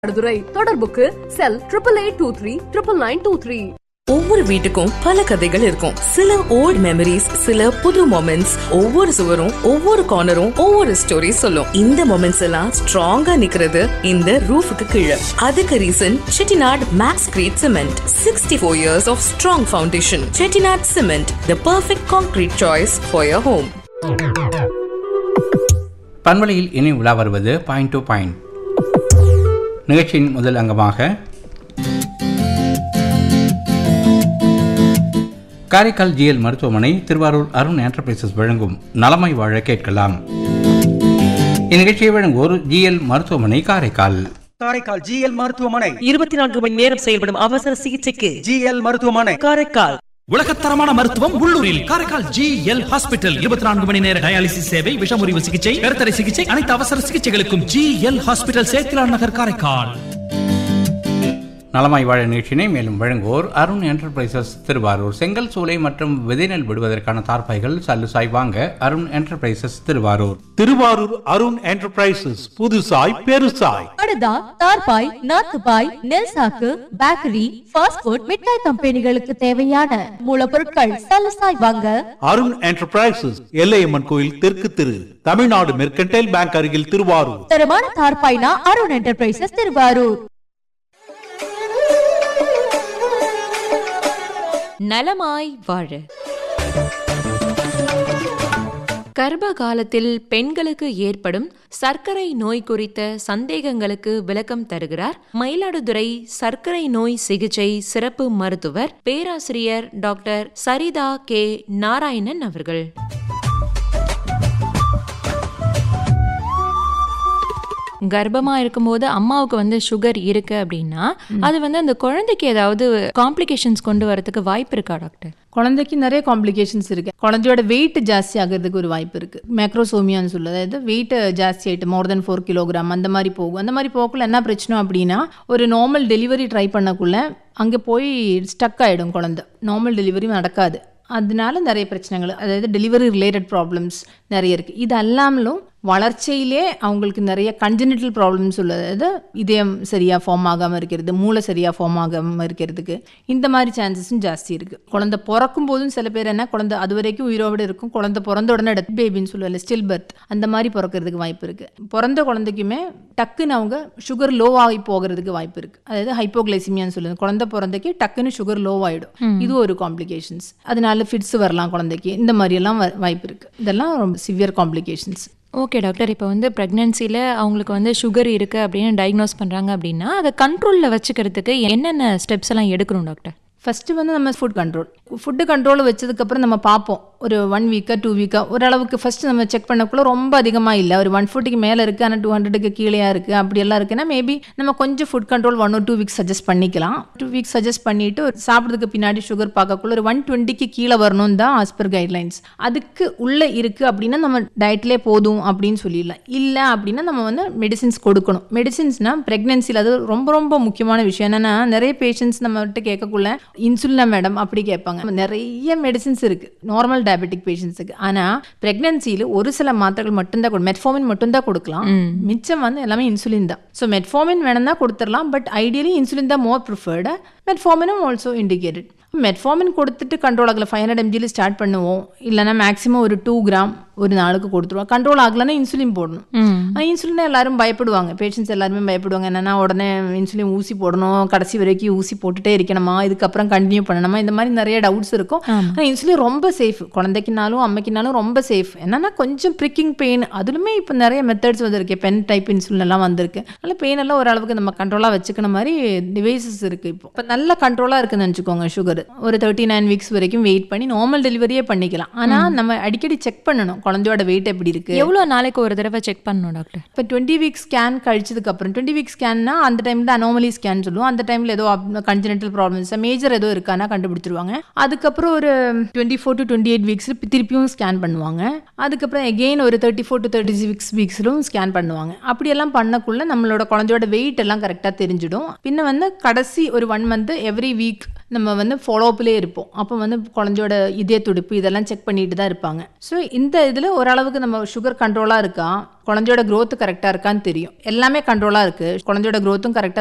மயிலாடுதுறை. தொடர்புக்கு செல் 8823 ஒவ்வொரு வீட்டுக்கும் பல கதைகள் இருக்கும். சில ஓல்ட் மெமரிஸ், சில புது மொமெண்ட்ஸ். ஒவ்வொரு சுவரும் ஒவ்வொரு கார்னரும் ஒவ்வொரு ஸ்டோரி சொல்லும். இந்த மொமெண்ட்ஸ் எல்லாம் ஸ்ட்ராங்கா நிக்கிறது இந்த ரூஃபுக்கு கீழே. அதுக்கு reason Chettinad maths great cement. 64 years of strong foundation. Chettinad Cement, the perfect concrete choice for your home. பண்பலையில் இனி உலா வருவது பாயிண்ட் டு பாயிண்ட். நிகழ்ச்சியின் முதல் அங்கமாக காரைக்கால் ஜிஎல் மருத்துவமனை, திருவாரூர் அருண் என்டர்பிரைசஸ் வழங்கும் நலமாய் வாழ கேட்கலாம். இந்நிகழ்ச்சியை வழங்குவோர் ஜிஎல் மருத்துவமனை, காரைக்கால். காரைக்கால் ஜிஎல் மருத்துவமனை 24 மணி நேரம் செயல்படும் அவசர சிகிச்சைக்கு ஜிஎல் மருத்துவமனை, காரைக்கால். உலகத்தரமான மருத்துவம் உள்ளூரில் காரைக்கால் ஜிஎல் ஹாஸ்பிட்டல். 24 மணி நேர டயாலிசிஸ் சேவை, விஷமுறிவு சிகிச்சை, கருத்தடை சிகிச்சை, அனைத்து அவசர சிகிச்சைகளுக்கும் ஜிஎல் ஹாஸ்பிட்டல், சேத்திலான் நகர், காரைக்கால். நலமாய் வாழ நிகழ்ச்சியினை மேலும் வழங்குவோர் அருண் என்டர்பிரைசஸ், திருவாரூர். செங்கல் சூளை மற்றும் விதைநெல் விடுவதற்கான தார்பாய்கள் சல்லுசாய் வாங்க அருண் என்டர்பிரைசஸ், திருவாரூர். திருவாரூர் அருண் என்டர்பிரைசஸ், புதுசாய் பெருசாய். படுதா, தார்பாய், நாத்துபாய், நெல் சாக்கு, பேக்கரி, ஃபாஸ்ட் ஃபுட், மிட்டாய் கம்பெனிகளுக்கு தேவையான மூலப்பொருட்கள் சல்லுசாய் வாங்க அருண் என்டர்பிரைசஸ், எல்லையம்மன் கோயில் தெற்கு திரு, தமிழ்நாடு மெர்கன்டைல் பேங்க் அருகில், திருவாரூர். தரமான தார்பாய்னா அருண் என்டர்பிரைசஸ், திருவாரூர். நலமாய் வாழ. கர்ப்ப காலத்தில் பெண்களுக்கு ஏற்படும் சர்க்கரை நோய் குறித்த சந்தேகங்களுக்கு விளக்கம் தருகிறார் மயிலாடுதுறை சர்க்கரை நோய் சிகிச்சை சிறப்பு மருத்துவர் பேராசிரியர் டாக்டர் சரிதா கே நாராயணன் அவர்கள். கர்ப்பமா இருக்கும்போது அம்மாவுக்கு சுகர் இருக்கு அப்படின்னா அது அந்த குழந்தைக்கு ஏதாவது காம்ப்ளிகேஷன்ஸ் கொண்டு வரதுக்கு வாய்ப்பு இருக்கா டாக்டர்? குழந்தைக்கு நிறைய காம்ப்ளிகேஷன்ஸ் இருக்கு. குழந்தையோட வெயிட் ஜாஸ்தி ஆகிறதுக்கு ஒரு வாய்ப்பு இருக்கு. மேக்ரோசோமியான்னு சொல்லுது. அதாவது வெயிட் ஜாஸ்தி ஆயிட்டு மோர் தென் 4 கிலோகிராம் அந்த மாதிரி போகும். அந்த மாதிரி போக்குள்ள என்ன பிரச்சனை அப்படின்னா, ஒரு நார்மல் டெலிவரி ட்ரை பண்ணக்குள்ள அங்கே போய் ஸ்டக் ஆகிடும் குழந்தை. நார்மல் டெலிவரி நடக்காது. அதனால நிறைய பிரச்சனைகள், அதாவது டெலிவரி ரிலேட்டட் ப்ராப்ளம்ஸ் நிறைய இருக்குது. இது அல்லாமலும் வளர்ச்சியிலே அவங்களுக்கு நிறைய கன்ஜெனிட்டல் ப்ராப்ளம்ஸ் உள்ளது. அதாவது இதயம் சரியாக ஃபார்ம் ஆகாமல் இருக்கிறது, மூளை சரியாக ஃபார்ம் ஆகாமல் இருக்கிறதுக்கு இந்த மாதிரி சான்சஸும் ஜாஸ்தி இருக்குது. குழந்தை பிறக்கும் போதும் சில பேர் குழந்தை அது வரைக்கும் உயிரோடு இருக்கும், குழந்தை பிறந்த உடனே டெத் பேபின்னு சொல்லுவாங்க, ஸ்டில் பர்த், அந்த மாதிரி பிறக்கிறதுக்கு வாய்ப்பு இருக்குது. பிறந்த குழந்தைக்குமே டக்குன்னு அவங்க சுகர் லோ ஆகி போகிறதுக்கு வாய்ப்பு இருக்குது. அதாவது ஹைப்போகிளைசிமியான்னு சொல்லுது. குழந்தை பிறந்தைக்கு டக்குன்னு சுகர் லோ ஆகிடும். இது ஒரு காம்ப்ளிகேஷன்ஸ். அதனால ஃபிட்ஸ் வரலாம் குழந்தைக்கு. இந்த மாதிரியெல்லாம் வாய்ப்பு இருக்குது. இதெல்லாம் ரொம்ப சிவியர் காம்ப்ளிகேஷன்ஸ். ஓகே டாக்டர், இப்போ ப்ரெக்னென்சியில் அவங்களுக்கு சுகர் இருக்குது அப்படின்னு டயக்னோஸ் பண்ணுறாங்க அப்படின்னா அதை கண்ட்ரோலில் வச்சுக்கிறதுக்கு என்னென்ன ஸ்டெப்ஸ் எல்லாம் எடுக்கணும் டாக்டர்? ஃபஸ்ட்டு நம்ம ஃபுட்டு கண்ட்ரோல் வச்சதுக்கப்புறம் நம்ம பார்ப்போம். ஒரு 1 வீக்கா 2 வீக்கா ஓரளவுக்கு ஃபஸ்ட்டு நம்ம செக் பண்ணக்குள்ள ரொம்ப அதிகமாக இல்லை, ஒரு 140 மேலே இருக்குது, ஆனால் 200 கீழேயா இருக்குது, அப்படியெல்லாம் இருக்குன்னா மேபி நம்ம கொஞ்சம் food control 1 or 2 weeks suggest பண்ணிக்கலாம். 2 வீக்ஸ் சஜஸ்ட் பண்ணிவிட்டு சாப்பிட்றதுக்கு பின்னாடி சுகர் பார்க்கக்குள்ள ஒரு 120 கீழே வரணும் தான் ஆஸ் பர் கைட்லைன்ஸ். அதுக்கு உள்ளே இருக்குது அப்படின்னா நம்ம டயட்லேயே போதும் அப்படின்னு சொல்லிடலாம். இல்லை அப்படின்னா நம்ம மெடிசின்ஸ் கொடுக்கணும். மெடிசின்ஸ்னால் ப்ரெக்னென்சியில் அது ரொம்ப ரொம்ப முக்கியமான விஷயம். என்னென்னா நிறைய பேஷண்ட்ஸ் நம்மகிட்ட கேட்கக்குள்ள இன்சுலினா மேடம் அப்படி கேட்பாங்க. நிறைய மெடிசின்ஸ் இருக்குது நார்மல் டயபெட்டிக் பேஷண்ட்ஸுக்கு. ஆனால் ப்ரெக்னன்சியில் ஒரு சில மாத்திரைகள் மட்டும்தான் மெட்ஃபார்மின் மட்டும்தான் கொடுக்கலாம். மிச்சம் எல்லாமே இன்சுலின் தான். ஸோ மெட்ஃபார்மின் வேணும்னா கொடுத்துடலாம். பட் ஐடியலி இன்சுலின் தான் மோர் ப்ரிஃபர்டு. மெட்ஃபார்மினும் also indicated. மெட்ஃபார்மின் கொடுத்துட்டு கண்ட்ரோல் ஆகலை 500 mg ஸ்டார்ட் பண்ணுவோம். இல்லைனா மேக்ஸிமம் ஒரு 2 கிராம் ஒரு நாளுக்கு கொடுத்துருவோம். கண்ட்ரோல் ஆகலைன்னா இன்சுலின் போடணும். இன்சுலின் எல்லாரும் பயப்படுவாங்க, பேஷண்ட்ஸ் எல்லாருமே பயப்படுவாங்க. என்னென்னா உடனே இன்சுலின் ஊசி போடணும், கடைசி வரைக்கும் ஊசி போட்டுகிட்டே இருக்கணுமா, இதுக்கப்புறம் கண்டினியூ பண்ணணுமா, இந்த மாதிரி நிறைய டவுட்ஸ் இருக்கும். ஆனால் இன்சுலின் ரொம்ப சேஃப், குழந்தைக்குனாலும் அம்மைக்குனாலும் ரொம்ப சேஃப். என்னென்னா கொஞ்சம் ப்ரிக்கிங் பெயின், அதுலுமே இப்போ நிறைய மெத்தட்ஸ் வந்திருக்கு. பென் டைப் இன்சுலின் எல்லாம் வந்திருக்கு. அதனால் பெயின் எல்லாம் ஓரளவுக்கு நம்ம கண்ட்ரோலாக வச்சுக்கணும் மாதிரி டிவைசஸ் இருக்குது. இப்போ நல்ல கண்ட்ரோலாக இருக்குன்னு நினச்சிக்கோங்க. சுகர் ஒரு 39 வீக்ஸ் வரைக்கும் வெயிட் பண்ணி நார்மல் டெலிவரியே பண்ணிக்கலாம். ஆனால் நம்ம அடிக்கடி செக் பண்ணணும் குழந்தையோட வெயிட் எப்படி இருக்கு. எவ்வளோ நாளைக்கு ஒரு தடவை செக் பண்ணணும் டாக்டர்? இப்போ 20 வீக்ஸ் ஸ்கேன் கழிச்சதுக்கு அப்புறம் 20 வீக்ஸ் ஸ்கேன்னா அந்த டைம்ல அனோமலி ஸ்கேன் சொல்லுவோம். அந்த டைம்ல ஏதோ கன்ஜெனிட்டல் ப்ராப்ளம்ஸ் மேஜர் ஏதோ இருக்கானா கண்டுபிடிச்சிருவாங்க. அதுக்கப்புறம் ஒரு 24 to 28 வீக்ஸ் திருப்பியும் ஸ்கேன் பண்ணுவாங்க. அதுக்கப்புறம் எகெயின் ஒரு 34 to 36 வீக்ஸ்லும் ஸ்கேன் பண்ணுவாங்க. அப்படியெல்லாம் பண்ணக்குள்ள நம்மளோட குழந்தையோட வெயிட் எல்லாம் கரெக்டாக தெரிஞ்சிடும். பின்ன கடைசி ஒரு 1 மந்த் எவ்ரி வீக் நம்ம வந்து ஃபாலோஅப்லேயே இருப்போம். அப்போ வந்து குழந்தையோட இதய துடிப்பு இதெல்லாம் செக் பண்ணிட்டு தான் இருப்பாங்க. ஸோ இந்த இதில் ஓரளவுக்கு நம்ம சுகர் கண்ட்ரோலாக இருக்கா, குழந்தையோட growth கரெக்டாக இருக்கான்னு தெரியும். எல்லாமே கண்ட்ரோலாக இருக்குது, குழந்தையோட growthம் கரெக்டாக